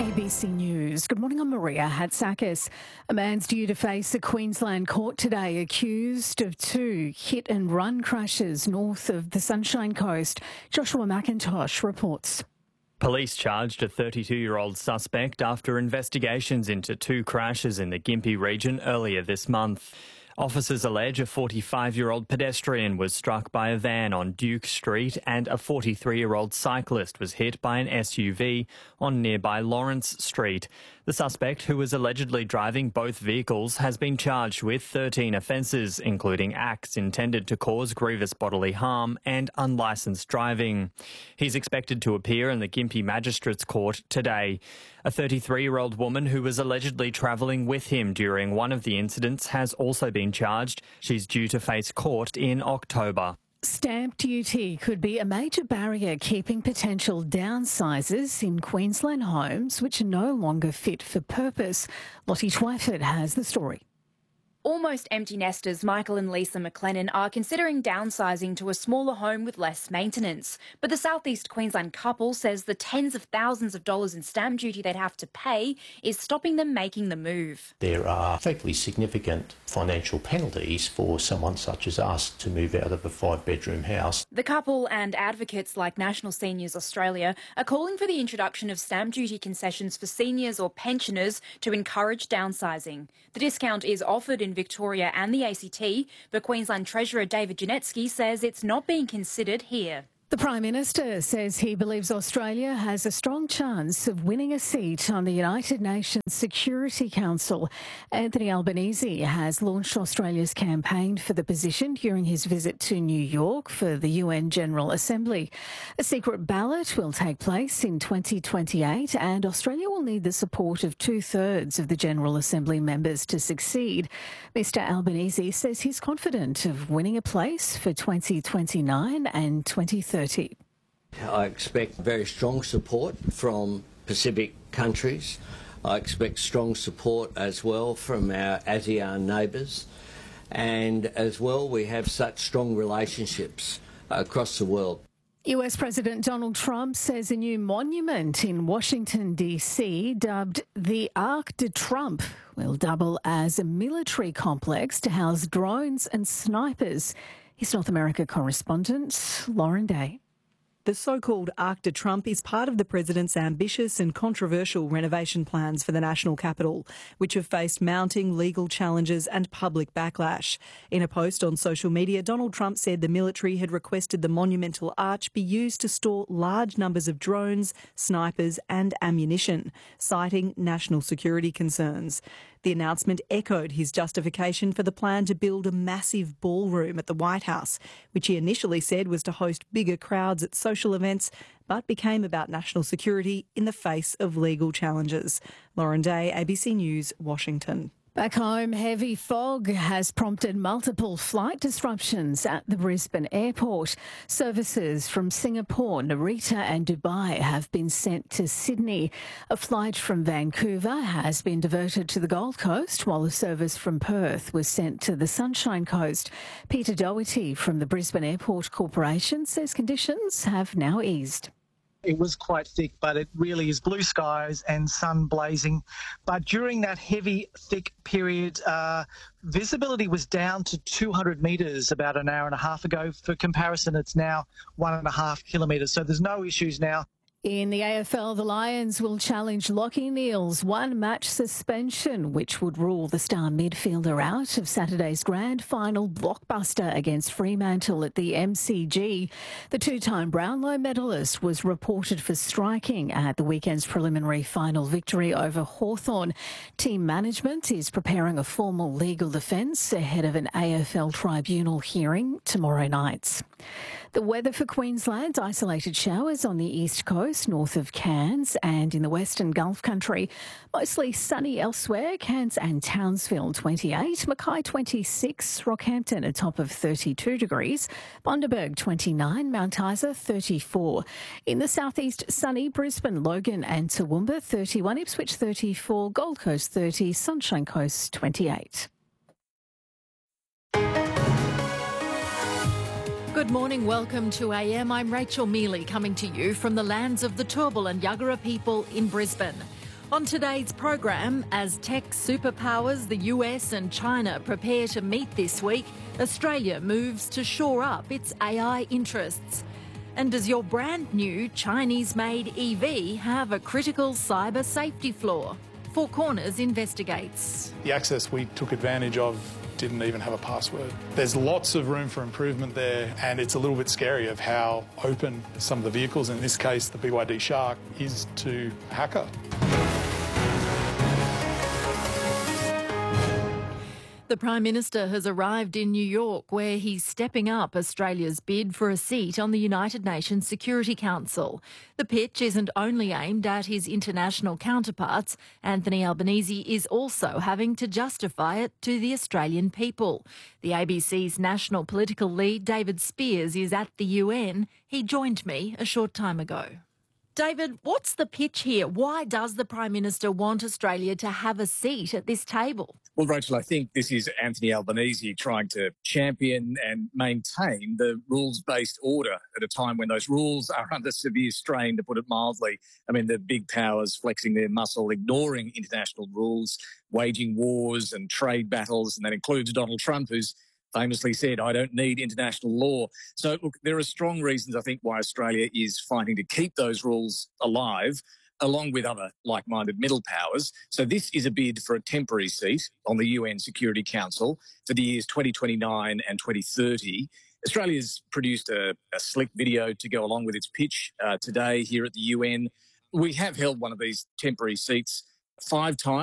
ABC News. Good morning, I'm Maria Hatzakis. A man's due to face a Queensland court today accused of 2 hit-and-run crashes north of the Sunshine Coast. Joshua McIntosh reports. Police charged a 32-year-old suspect after investigations into 2 crashes in the Gympie region earlier this month. Officers allege a 45-year-old pedestrian was struck by a van on Duke Street and a 43-year-old cyclist was hit by an SUV on nearby Lawrence Street. The suspect, who was allegedly driving both vehicles, has been charged with 13 offences, including acts intended to cause grievous bodily harm and unlicensed driving. He's expected to appear in the Gympie Magistrates Court today. A 33-year-old woman who was allegedly travelling with him during one of the incidents has also been charged. She's due to face court in October. Stamp duty could be a major barrier keeping potential downsizers in Queensland homes which are no longer fit for purpose. Lottie Twyford has the story. Almost empty nesters Michael and Lisa McLennan are considering downsizing to a smaller home with less maintenance. But the South East Queensland couple says the tens of thousands of dollars in stamp duty they'd have to pay is stopping them making the move. There are effectively significant financial penalties for someone such as us to move out of a 5-bedroom house. The couple and advocates like National Seniors Australia are calling for the introduction of stamp duty concessions for seniors or pensioners to encourage downsizing. The discount is offered in Victoria and the ACT, but Queensland Treasurer David Janetsky says it's not being considered here. The Prime Minister says he believes Australia has a strong chance of winning a seat on the United Nations Security Council. Anthony Albanese has launched Australia's campaign for the position during his visit to New York for the UN General Assembly. A secret ballot will take place in 2028 and Australia will need the support of 2/3 of the General Assembly members to succeed. Mr Albanese says he's confident of winning a place for 2029 and 2030. I expect very strong support from Pacific countries. I expect strong support as well from our ASEAN neighbours. And as well, we have such strong relationships across the world. US President Donald Trump says a new monument in Washington, D.C., dubbed the Arc de Trump, will double as a military complex to house drones and snipers. His North America correspondent, Lauren Day. The so-called Arc de Trump is part of the president's ambitious and controversial renovation plans for the national capital, which have faced mounting legal challenges and public backlash. In a post on social media, Donald Trump said the military had requested the monumental arch be used to store large numbers of drones, snipers and ammunition, citing national security concerns. The announcement echoed his justification for the plan to build a massive ballroom at the White House, which he initially said was to host bigger crowds at social events, but became about national security in the face of legal challenges. Lauren Day, ABC News, Washington. Back home, heavy fog has prompted multiple flight disruptions at the Brisbane airport. Services from Singapore, Narita and Dubai have been sent to Sydney. A flight from Vancouver has been diverted to the Gold Coast, while a service from Perth was sent to the Sunshine Coast. Peter Doherty from the Brisbane Airport Corporation says conditions have now eased. It was quite thick, but it really is blue skies and sun blazing. But during that heavy, thick period, visibility was down to 200 metres about an hour and a half ago. For comparison, it's now 1.5 kilometres. So there's no issues now. In the AFL, the Lions will challenge Lachie Neale's one-match suspension, which would rule the star midfielder out of Saturday's grand final blockbuster against Fremantle at the MCG. The 2-time Brownlow medalist was reported for striking at the weekend's preliminary final victory over Hawthorn. Team management is preparing a formal legal defence ahead of an AFL tribunal hearing tomorrow night. The weather for Queensland: isolated showers on the east coast, north of Cairns and in the western Gulf country. Mostly sunny elsewhere. Cairns and Townsville 28, Mackay 26, Rockhampton a top of 32 degrees, Bundaberg 29, Mount Isa 34. In the southeast, sunny, Brisbane, Logan and Toowoomba 31, Ipswich 34, Gold Coast 30, Sunshine Coast 28. Good morning, welcome to AM. I'm Rachel Mealy coming to you from the lands of the Turrbal and Yagara people in Brisbane. On today's program, as tech superpowers the US and China prepare to meet this week, Australia moves to shore up its AI interests. And does your brand new Chinese-made EV have a critical cyber safety flaw? Four Corners investigates. The access we took advantage of didn't even have a password. There's lots of room for improvement there, and it's a little bit scary of how open some of the vehicles, in this case the BYD Shark, is to a hacker. The Prime Minister has arrived in New York, where he's stepping up Australia's bid for a seat on the United Nations Security Council. The pitch isn't only aimed at his international counterparts. Anthony Albanese is also having to justify it to the Australian people. The ABC's national political lead, David Spears, is at the UN. He joined me a short time ago. David, what's the pitch here? Why does the Prime Minister want Australia to have a seat at this table? Well, Rachel, I think this is Anthony Albanese trying to champion and maintain the rules-based order at a time when those rules are under severe strain, to put it mildly. I mean, the big powers flexing their muscle, ignoring international rules, waging wars and trade battles, and that includes Donald Trump, who's famously said, "I don't need international law." So, look, there are strong reasons, I think, why Australia is fighting to keep those rules alive, along with other like-minded middle powers. So this is a bid for a temporary seat on the UN Security Council for the years 2029 and 2030. Australia's produced a slick video to go along with its pitch today here at the UN. We have held one of these temporary seats 5 times.